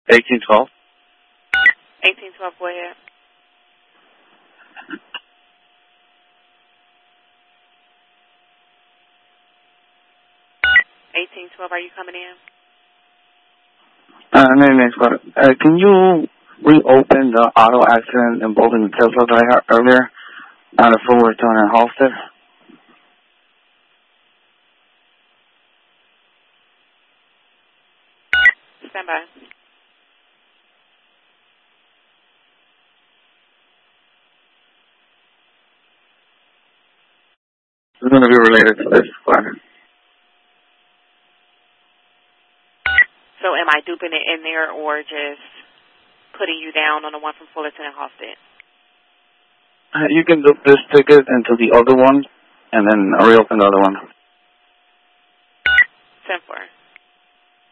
1812. 1812, go ahead. Are you coming in? Can you reopen the auto accident involving the Tesla that I had earlier on the Fullerton and Halstead? Stand by. It's going to be related to this fire. So am I duping it in there or just putting you down on the one from Fullerton and Halstead? You can dupe this ticket into the other one and then reopen the other one. 10-4.